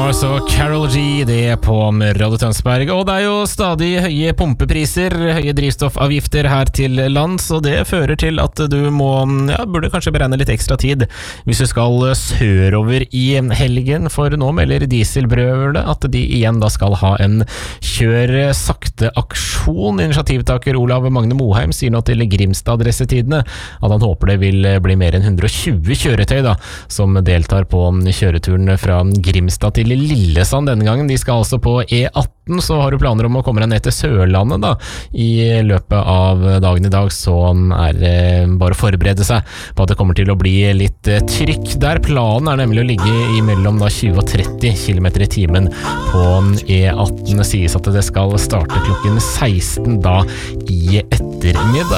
altså Karol G det på Radio Tønsberg, og det jo stadig høye pumpepriser, høye drivstoffavgifter her til lands, og det fører til at du burde kanskje beregne litt ekstra tid hvis du skal sørover i helgen, for nå melder dieselbrøderne at de igjen da skal ha en kjør sakte aksjon. Initiativtaker Olav Magne Moheim sier nå til Grimstad-adressetidene at han håper det vil bli mer enn 120 kjøretøy da, som deltar på kjøreturen fra Grimstad til Lillesand denne gangen. De skal altså på E18, så har du planer om å komme deg ned til Sørlandet da, i løpet av dagen i dag, så det bare å forberede seg på at det kommer til å bli litt trykk der. Planen nemlig å ligge i mellom 20 og 30 km i timen på E18. Det sies at det skal starte klokken 16 da i ettermiddag.